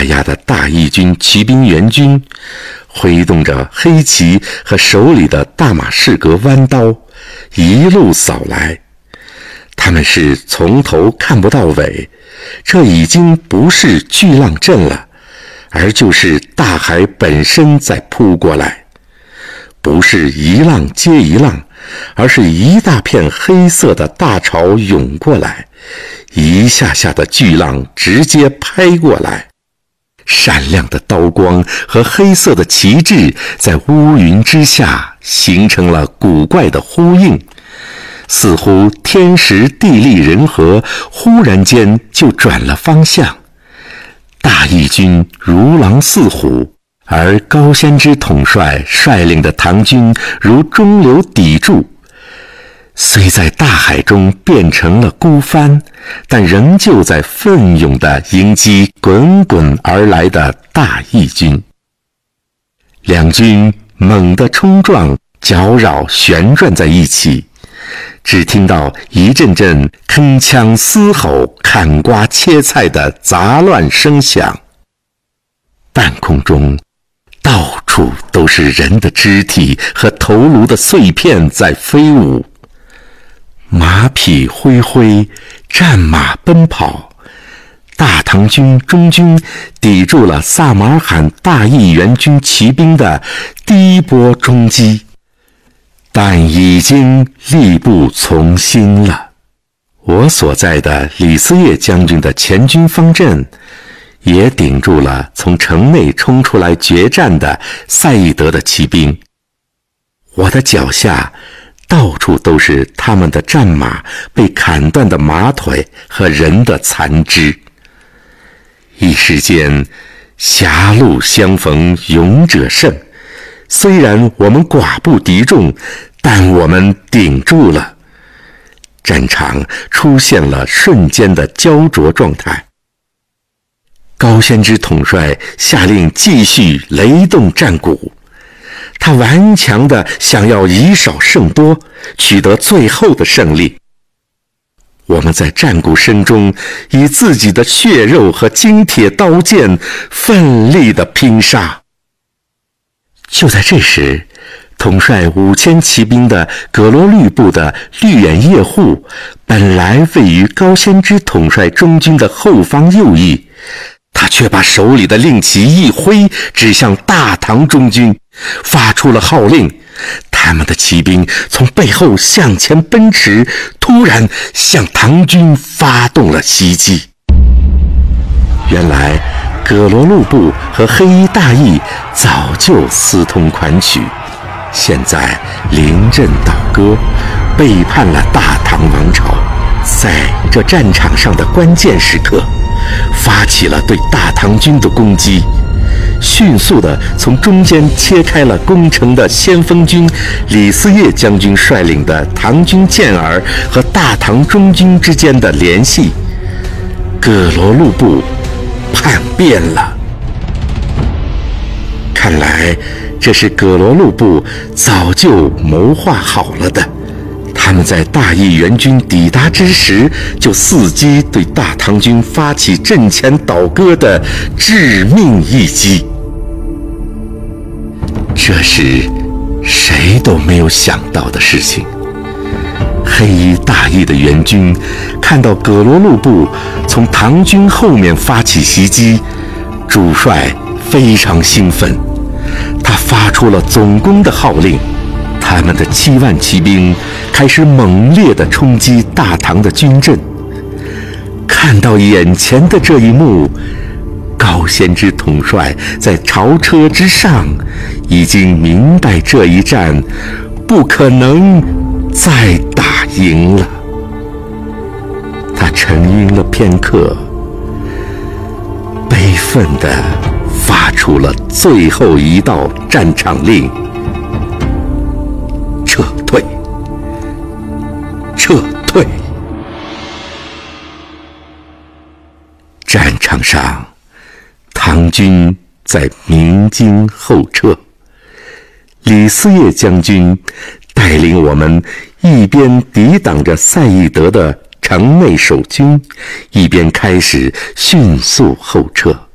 压的大义军骑兵援军，挥动着黑旗和手里的大马士革弯刀，一路扫来。他们是从头看不到尾，这已经不是巨浪阵了，而就是大海本身在扑过来，不是一浪接一浪，而是一大片黑色的大潮涌过来，一下下的巨浪直接拍过来，闪亮的刀光和黑色的旗帜在乌云之下形成了古怪的呼应，似乎天时地利人和忽然间就转了方向。大义军如狼似虎，而高仙芝统帅率领的唐军如中流砥柱，虽在大海中变成了孤帆，但仍旧在奋勇地迎击滚滚而来的大义军。两军猛地冲撞，搅扰旋转在一起，只听到一阵阵铿锵嘶吼、砍瓜切菜的杂乱声响。半空中到处都是人的肢体和头颅的碎片在飞舞，马匹挥挥，战马奔跑，大唐军中军抵住了萨马尔罕大义援军骑兵的第一波冲击，但已经力不从心了。我所在的李嗣业将军的前军方阵也顶住了从城内冲出来决战的赛义德的骑兵，我的脚下到处都是他们的战马被砍断的马腿和人的残肢。一时间，狭路相逢勇者胜，虽然我们寡不敌众，但我们顶住了。战场出现了瞬间的焦灼状态。高仙芝统帅下令继续雷动战鼓，他顽强地想要以少胜多，取得最后的胜利。我们在战鼓声中以自己的血肉和金铁刀剑奋力地拼杀。就在这时，统帅5000骑兵的葛罗律部的绿眼叶护本来位于高仙芝统帅中军的后方右翼，他却把手里的令旗一挥，指向大唐中军，发出了号令。他们的骑兵从背后向前奔驰，突然向唐军发动了袭击。原来葛罗路部和黑衣大义早就私通款曲，现在临阵倒戈，背叛了大唐王朝，在这战场上的关键时刻发起了对大唐军的攻击，迅速地从中间切开了攻城的先锋军李嗣业将军率领的唐军健儿和大唐中军之间的联系。葛罗路部叛变了。看来这是葛罗路部早就谋划好了的，他们在大义援军抵达之时，就伺机对大唐军发起阵前倒戈的致命一击。这是谁都没有想到的事情。黑衣大义的援军看到葛罗路部从唐军后面发起袭击，主帅非常兴奋，他发出了总攻的号令。他们的7万骑兵开始猛烈地冲击大唐的军阵。看到眼前的这一幕，高仙芝统帅在朝车之上已经明白这一战不可能再打赢了。他沉吟了片刻，悲愤地发出了最后一道战场令：撤退，撤退！战场上，唐军在鸣金后撤。李嗣业将军带领我们一边抵挡着赛义德的城内守军，一边开始迅速后撤。